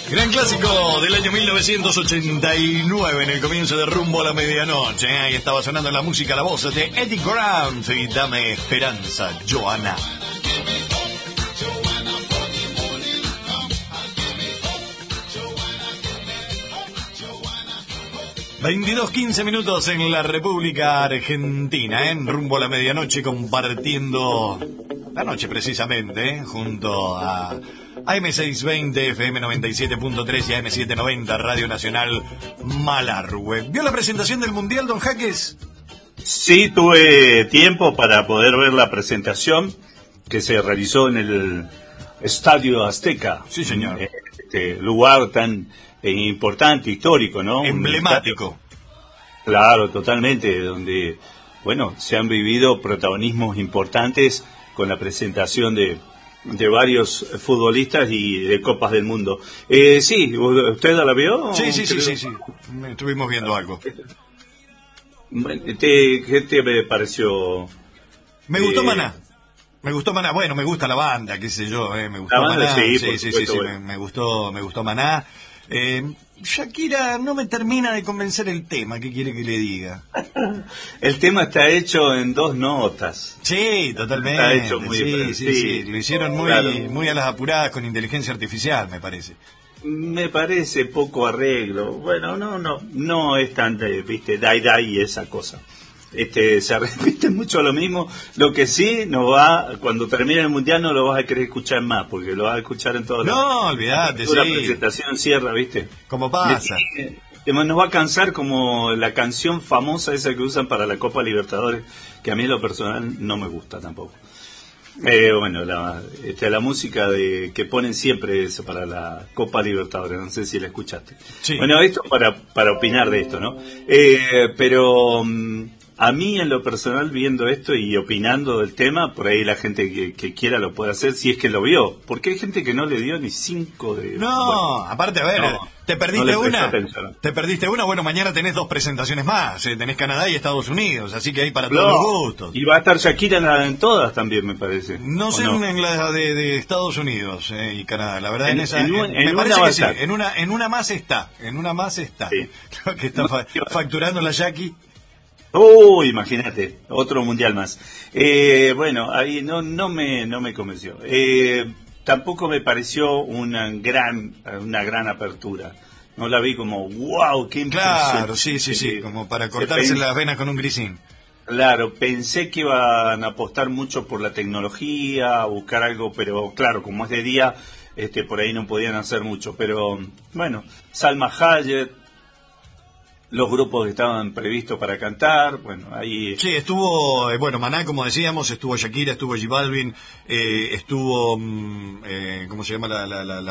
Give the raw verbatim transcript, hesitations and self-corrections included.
Gran clásico del año mil novecientos ochenta y nueve, en el comienzo de Rumbo a la Medianoche. ¿eh? Ahí estaba sonando la música, la voz de Eddie Grant y Dame Esperanza, Johanna. veintidós quince minutos en la República Argentina, en ¿eh? Rumbo a la Medianoche, compartiendo la noche precisamente, ¿eh? junto a A M seiscientos veinte, F M noventa y siete punto tres y A M setecientos noventa, Radio Nacional Malargüe. ¿Vio la presentación del Mundial, don Jaques? Sí, tuve tiempo para poder ver la presentación que se realizó en el Estadio Azteca. Sí, señor. Este lugar tan eh, importante, histórico, ¿no? Emblemático. Claro, totalmente, donde, bueno, se han vivido protagonismos importantes con la presentación de... de varios futbolistas y de Copas del Mundo. Eh, sí, ¿usted la vio? Sí, sí, sí, sí, sí. Estuvimos viendo algo. ¿Te, ¿Qué te pareció? Me gustó eh, Maná. Me gustó Maná. Bueno, me gusta la banda, qué sé yo. Eh, me gustó la banda, Maná. sí, Sí, sí, sí, sí, me, me gustó, me gustó Maná. Eh, Shakira no me termina de convencer el tema, ¿qué quiere que le diga? El tema está hecho en dos notas. Sí, totalmente. Está hecho muy sí, bien. Sí, sí, sí, lo hicieron muy, claro. muy a las apuradas con inteligencia artificial, me parece. Me parece poco arreglo. Bueno, no, no, no es tan, de, viste, dai dai y esa cosa. Este, se repite mucho lo mismo. Lo que sí no va, cuando termine el mundial no lo vas a querer escuchar más, porque lo vas a escuchar en todos lados. No, olvídate, sí. La presentación cierra, ¿viste? Como pasa. Nos va a cansar como la canción famosa esa que usan para la Copa Libertadores, que a mí en lo personal no me gusta tampoco. Eh, bueno, la, este, la música de que ponen siempre eso para la Copa Libertadores, no sé si la escuchaste. Sí. Bueno, esto para, para opinar de esto, ¿no? Eh, pero... A mí, en lo personal, viendo esto y opinando del tema, por ahí la gente que, que quiera lo puede hacer, si es que lo vio. Porque hay gente que no le dio ni cinco de... No, bueno, aparte, a ver, no, ¿te perdiste no una? Atención. ¿Te perdiste una? Bueno, mañana tenés dos presentaciones más. Eh, tenés Canadá y Estados Unidos, así que hay para no, todos los gustos. Y va a estar Shakira en, la, en todas también, me parece. No sé no? en la de, de Estados Unidos eh, y Canadá. La verdad, en, en esa... En, un, en, en me una parece que sí. estar. En una, en una más está. En una más está. Sí. Creo que está fa facturando la Jackie. Uy, uh, imagínate, otro mundial más. Eh, bueno, ahí no no me no me convenció. Eh, tampoco me pareció una gran una gran apertura. No la vi como wow, qué impresión. Claro, sí, sí, sí, como para cortarse las venas con un grisín. Claro, pensé que iban a apostar mucho por la tecnología, a buscar algo, pero claro, como es de día, este por ahí no podían hacer mucho. Pero bueno, Salma Hayek, los grupos que estaban previstos para cantar, bueno, ahí... Sí, estuvo, eh, bueno, Maná, como decíamos, estuvo Shakira, estuvo J Balvin, eh, estuvo, mm, eh, ¿cómo se llama la, la, la